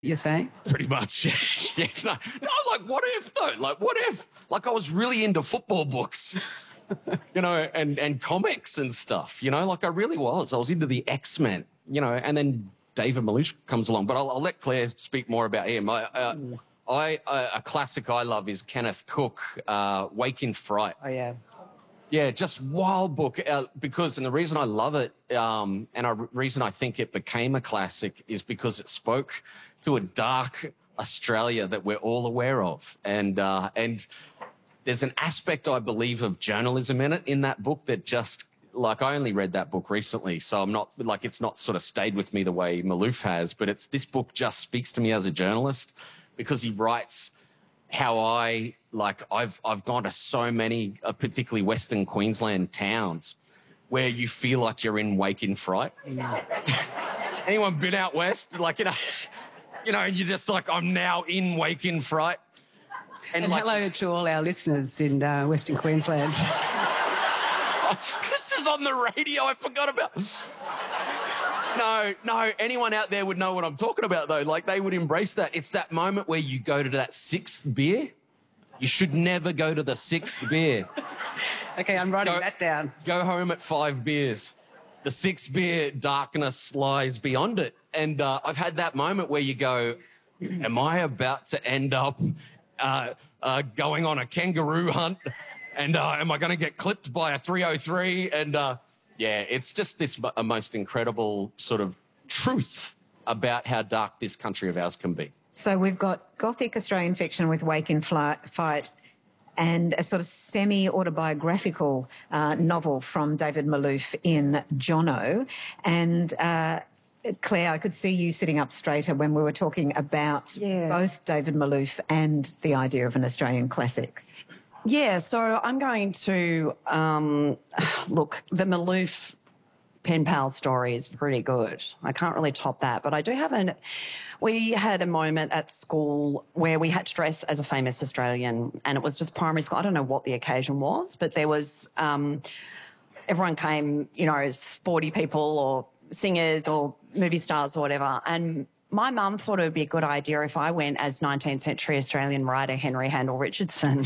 you're saying? Pretty much, yeah. Yeah, no, like, what if, though? Like, what if? Like, I was really into football books, and comics and stuff, Like, I really was. I was into the X-Men, and then David Malouf comes along. But I'll let Claire speak more about him. A classic I love is Kenneth Cook, Wake in Fright. Oh, yeah. Yeah, just wild book. And the reason I love it, reason I think it became a classic is because it spoke to a dark Australia that we're all aware of. And there's an aspect, I believe, of journalism in that book that just, like, I only read that book recently, so I'm not, like, it's not sort of stayed with me the way Malouf has, but this book just speaks to me as a journalist because he writes how I've gone to so many, particularly Western Queensland towns, where you feel like you're in Wake in Fright. Anyone been out west? Like, and you're just like, I'm now in Wake in Fright. And like, hello to all our listeners in Western Queensland. This is on the radio, I forgot about. No, anyone out there would know what I'm talking about, though. Like, they would embrace that. It's that moment where you go to that sixth beer. You should never go to the sixth beer. Okay, I'm writing that down. Go home at 5 beers. The sixth beer, darkness lies beyond it. And I've had that moment where you go, am I about to end up going on a kangaroo hunt? And am I going to get clipped by a 303? And... yeah, it's just this most incredible sort of truth about how dark this country of ours can be. So we've got gothic Australian fiction with Wake in Fright and a sort of semi-autobiographical novel from David Malouf in Jono. And Claire, I could see you sitting up straighter when we were talking about both David Malouf and the idea of an Australian classic. Yeah, so I'm going to, look, the Malouf pen pal story is pretty good. I can't really top that, but I do have we had a moment at school where we had to dress as a famous Australian, and it was just primary school. I don't know what the occasion was, but there was, everyone came, as sporty people or singers or movie stars or whatever, and my mum thought it would be a good idea if I went as 19th century Australian writer Henry Handel Richardson.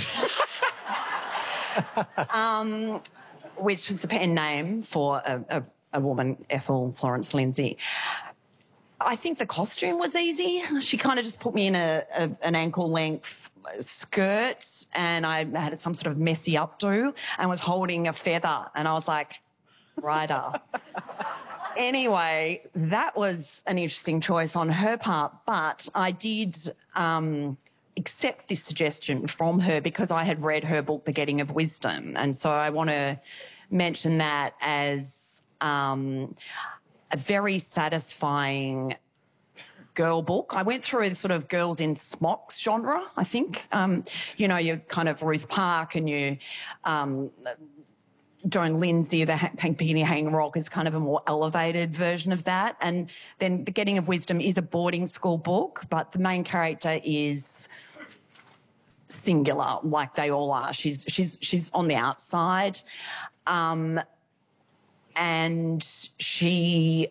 Which was the pen name for a woman, Ethel Florence Lindsay. I think the costume was easy. She kind of just put me in an ankle-length skirt, and I had some sort of messy updo and was holding a feather, and I was like, writer. Anyway, that was an interesting choice on her part, but I did accept this suggestion from her because I had read her book, The Getting of Wisdom, and so I want to mention that as a very satisfying girl book. I went through the sort of girls in smocks genre, I think. You're kind of Ruth Park and you... Joan Lindsay, the Pink Bikini Hanging Rock is kind of a more elevated version of that. And then The Getting of Wisdom is a boarding school book, but the main character is singular, like they all are. She's on the outside, and she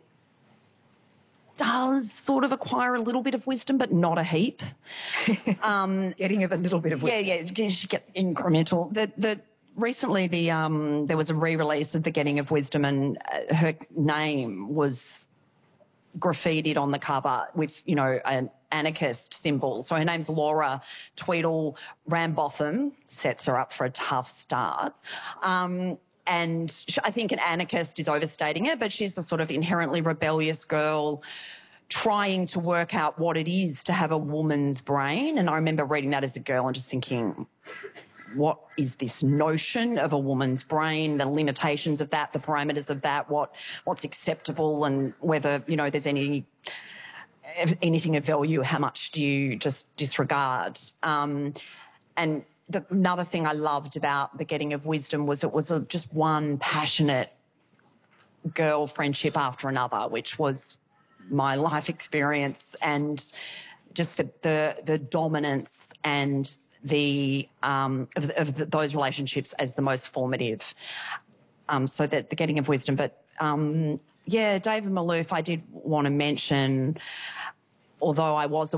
does sort of acquire a little bit of wisdom, but not a heap. Getting a little bit of wisdom. Yeah, she gets incremental. Recently, there was a re-release of The Getting of Wisdom, and her name was graffitied on the cover with, an anarchist symbol. So her name's Laura Tweedle Rambotham, sets her up for a tough start. And I think an anarchist is overstating it, but she's a sort of inherently rebellious girl trying to work out what it is to have a woman's brain. And I remember reading that as a girl and just thinking, what is this notion of a woman's brain, the limitations of that, the parameters of that, what's acceptable, and whether, there's anything of value, how much do you just disregard? And another thing I loved about The Getting of Wisdom was it was just one passionate girl friendship after another, which was my life experience, and just the dominance and of those relationships as the most formative. So that The Getting of Wisdom. But, David Malouf, I did want to mention, although I was